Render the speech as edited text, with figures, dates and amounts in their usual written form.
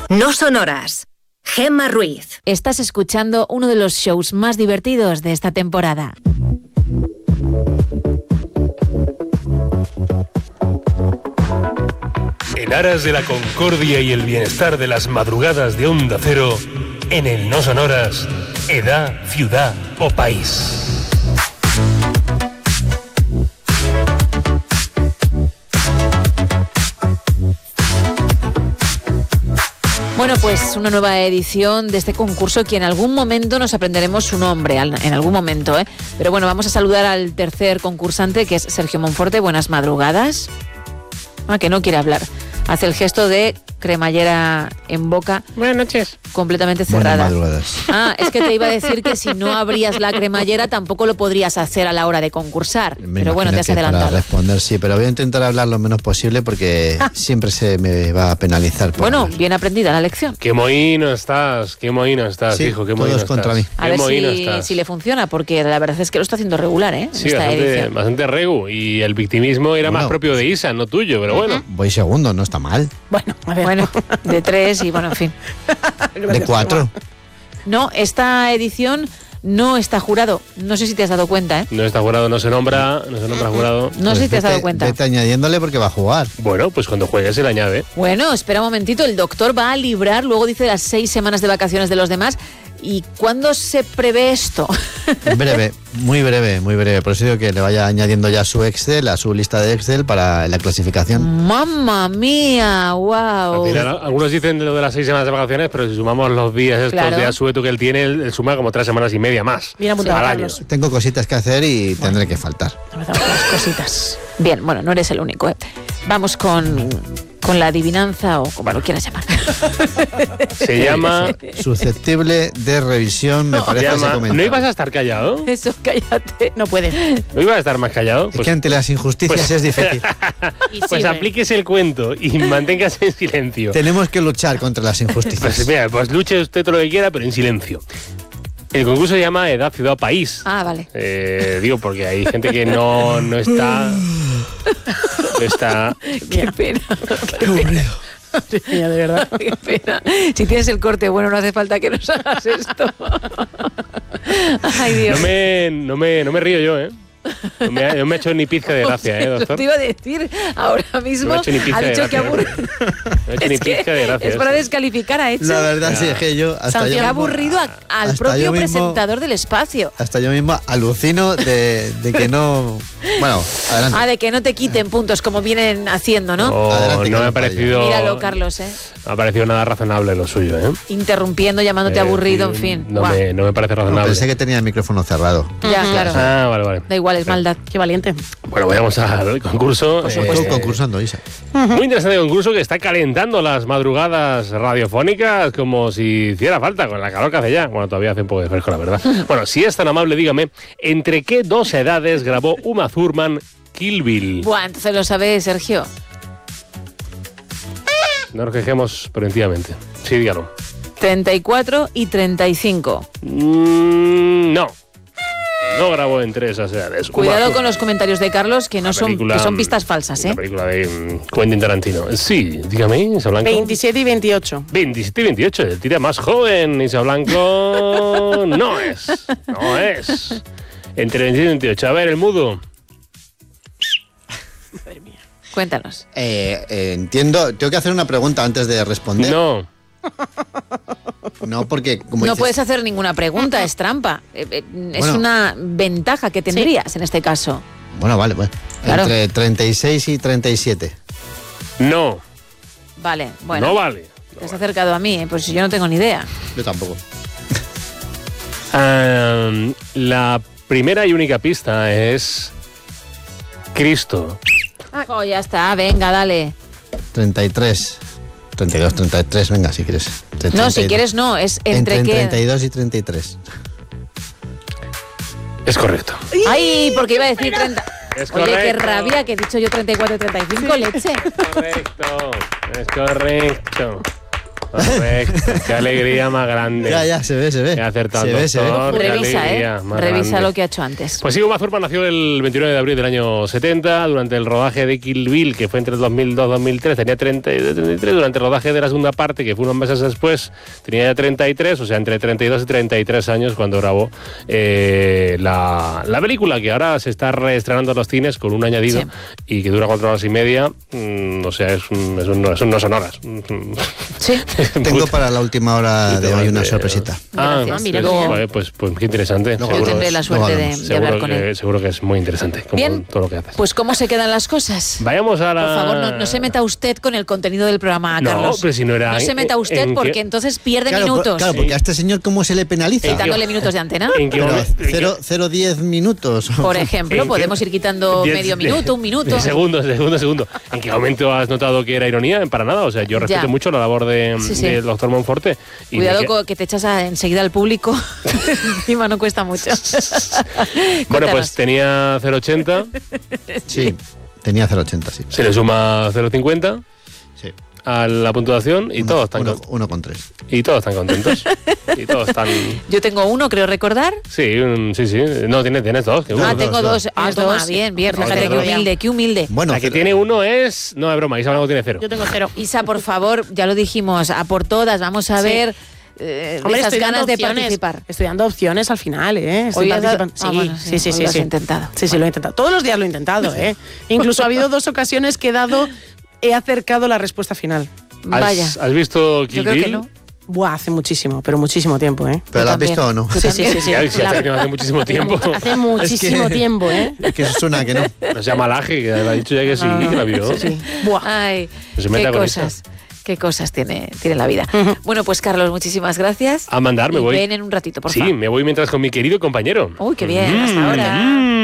No sonoras. Gemma Ruiz. Estás escuchando uno de los shows más divertidos de esta temporada. En aras de la concordia y el bienestar de las madrugadas de Onda Cero, en el No Sonoras, edad, ciudad o país. Bueno, pues una nueva edición de este concurso que en algún momento nos aprenderemos su nombre, en algún momento, ¿eh? Pero bueno, vamos a saludar al tercer concursante, que es Sergio Monforte. Buenas madrugadas. Que no quiere hablar. Hace el gesto de cremallera en boca. Buenas noches. Completamente cerrada. Buenas madrugadas. Es que te iba a decir que si no abrías la cremallera tampoco lo podrías hacer a la hora de concursar. Pero bueno, te has adelantado. Para responder, sí, pero voy a intentar hablar lo menos posible porque siempre se me va a penalizar. Bueno, bien aprendida la lección. Qué mohino estás, sí, hijo, qué mohino todos estás. contra mí. A ver si le funciona, porque la verdad es que lo está haciendo regular, ¿eh? Sí, bastante regu. Y el victimismo era más propio de Isa, no tuyo, pero bueno. Voy segundo, no está mal. Bueno, a ver. Bueno, de 3 y bueno, en fin. De 4. No, esta edición no está jurado. No sé si te has dado cuenta, ¿eh? No está jurado, no se nombra jurado. No sé si te has dado cuenta. Vete añadiéndole porque va a jugar. Bueno, pues cuando juegue se le añade. Bueno, espera un momentito. El doctor va a librar, luego dice las 6 semanas de vacaciones de los demás. ¿Y cuándo se prevé esto? Breve, muy breve, muy breve. Por eso digo que le vaya añadiendo ya su Excel, a su lista de Excel para la clasificación. ¡Mamma mía! ¡Wow! Al final, algunos dicen lo de las 6 semanas de vacaciones, pero si sumamos los días estos de asueto que él tiene, él suma como 3 semanas y media más. Bien apuntado, Carlos. Tengo cositas que hacer y tendré que faltar. Las cositas. Bien, bueno, no eres el único, ¿eh? Vamos con la adivinanza o como lo quieras llamar. Se llama... Susceptible de revisión, me parece ese comentario. ¿No ibas a estar callado? Eso, cállate. No puede. ¿No ibas a estar más callado? Es que ante las injusticias es difícil. Pues aplíquese el cuento y manténgase en silencio. Tenemos que luchar contra las injusticias. Pues mira, pues luche usted todo lo que quiera, pero en silencio. El concurso se llama Edad, Ciudad o País. Vale. Digo, porque hay gente que no está... Qué pena. Qué aburrido. De verdad. Qué pena. Si tienes el corte bueno, no hace falta que nos hagas esto. Ay, Dios. No me río yo, ¿eh? No me ha hecho ni pizca de gracia, doctor. Te iba a decir ahora mismo. No me ha hecho ni pizca ha dicho de que gracia. aburrido. No me ha hecho ni pizca de gracia. Es para descalificar a Eche. La verdad sí es que yo hasta Se yo ha mismo, aburrido al propio presentador del espacio. Hasta yo mismo alucino de que no... Bueno, adelante. De que no te quiten puntos como vienen haciendo, ¿no? Adelante, No me ha Carlos parecido... Míralo, Carlos, ¿eh? No ha parecido nada razonable lo suyo, ¿eh? Interrumpiendo, llamándote aburrido, en fin. No me parece No, razonable. pensé que tenía el micrófono cerrado. Ya, claro. Vale. Da igual, es maldad. Qué valiente. Bueno, vayamos al concurso. Tú concursando, Isa. Muy interesante concurso que está calentando las madrugadas radiofónicas como si hiciera falta con la calor que hace ya. Bueno, todavía hace un poco de fresco, la verdad. Bueno, si es tan amable, dígame, ¿entre qué 2 edades grabó Uma Thurman Kill Bill? Buah, entonces lo sabe Sergio. No nos quejemos preventivamente. Sí, dígalo. 34 y 35. No. No grabó entre esas edades. Cuidado con los comentarios de Carlos, que no son pistas falsas, ¿eh? La película de Quentin Tarantino. Sí, dígame, Isa Blanco. 27 y 28. 27 y 28, el tira más joven, Isa Blanco. No es. Entre 27 y 28. A ver, el mudo. Madre mía. Cuéntanos. Entiendo, tengo que hacer una pregunta antes de responder. No, porque como No dices, puedes hacer ninguna pregunta, es trampa. Es una ventaja que tendrías en este caso. Bueno, vale. Claro. Entre 36 y 37. No. Vale, bueno. No vale. Te has acercado a mí, pues yo no tengo ni idea. Yo tampoco. La primera y única pista es Cristo. Oh, ya está, venga, dale. 33. 32, 33, venga, si quieres. No, si quieres no, es entre qué. 32 y 33. Es correcto. Ay, porque iba a decir 30. Es Oye, correcto. qué rabia que he dicho yo 34 y 35, leche. Es correcto. Correcto. Qué alegría más grande. Ya, se ve. He acertado, Se ve, se ve. doctor, qué Revisa, alegría más Revisa grande. lo que ha hecho antes. Pues Siggo Mazurman nació el 29 de abril del año 70, durante el rodaje de Kill Bill, que fue entre 2002 y 2003, tenía 33, durante el rodaje de la segunda parte, que fue unos meses después, tenía ya 33, o sea, entre 32 y 33 años cuando grabó la película, que ahora se está reestrenando en los cines con un añadido y que dura 4 horas y media, o sea, no son horas. Sí. Tengo para la última hora de hoy una sorpresita. Gracias. mira, pues qué interesante. Luego Yo tendré la suerte de hablar con él. Seguro que es muy interesante, como Bien, todo lo que haces. pues ¿cómo se quedan las cosas? Vayamos a la... Por favor, no se meta usted con el contenido del programa, No, Carlos. pero si no era... No se meta usted ¿en porque qué? entonces pierde Claro, minutos. claro, porque a este señor ¿cómo se le penaliza? Quitándole minutos de antena. ¿En qué Pero momento? 0,10 minutos. Por ejemplo, ¿En qué? podemos ir quitando 10 medio minuto, un minuto. Segundo. ¿En qué momento has notado que era ironía? Para nada. O sea, yo respeto Ya. mucho la labor Sí. del doctor Monforte. Y Cuidado de que- que te echas enseguida al público. Encima no cuesta mucho. Bueno, Cuéntanos. pues tenía 0,80, Sí, tenía 0,80, sí. se le suma 0,50 Sí. a la puntuación y todos están 1,3. y todos están contentos. Y todos están... Yo tengo uno, creo recordar. Sí. No, tienes dos. Que uno. Tengo dos. Tienes Toma, dos. bien. Fíjate Otro qué día. humilde, qué humilde. Bueno, La que tiene uno es... No, es broma, Isa Blanco tiene 0. Yo tengo 0. Isa, por favor, ya lo dijimos, a por todas, vamos a Sí. ver de Hombre, esas estoy ganas dando de opciones. participar. Estoy dando opciones al final, ¿eh? Estoy Hoy has dado- participando. bueno, Sí, sí, hoy sí. lo has sí. intentado. Sí, lo he intentado. Todos los días lo he intentado, ¿eh? Incluso ha habido 2 ocasiones que he acercado la respuesta final. Vaya, ¿Has visto yo Kill creo Bill? que no. Buah, hace muchísimo, pero muchísimo tiempo, ¿eh? ¿Pero lo has también. visto o no? Tú Sí, sí, sí, sí. Ya, si hace muchísimo tiempo. Hace muchísimo tiempo, ¿eh? Es que eso suena que no. No se llama Laje, que ha dicho ya que sí, que la vio. Sí. Buah. Ay, No se meta qué con cosas tiene la vida. Bueno, pues Carlos, muchísimas gracias. A mandar, me Y voy. ven en un ratito, por Sí, favor. me voy mientras con mi querido compañero. Uy, qué bien, hasta ahora.